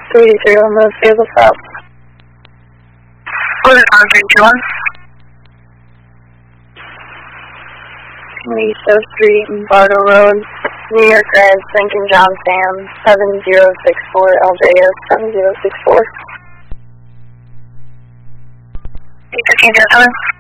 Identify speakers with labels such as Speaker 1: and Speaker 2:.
Speaker 1: 383 on the vehicle stop.
Speaker 2: What is on 321?
Speaker 1: Lisa Street and Bardo Road, New York Red, Lincoln John Sam, 7064, LJS 7064.
Speaker 2: 81507.